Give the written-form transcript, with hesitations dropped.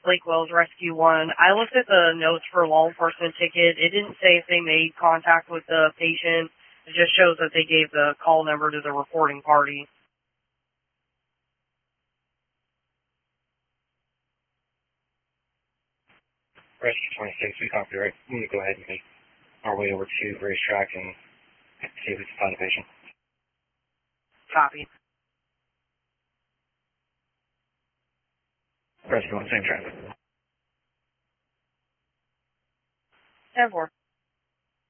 Lake Wells Rescue 1. I looked at the notes for law enforcement ticket. It didn't say if they made contact with the patient. It just shows that they gave the call number to the reporting party. Rescue 26, we copy, right? We need to go ahead and make our way over to the racetrack and see if we can find a patient. Copy. Rescue 1, same traffic. 10-4.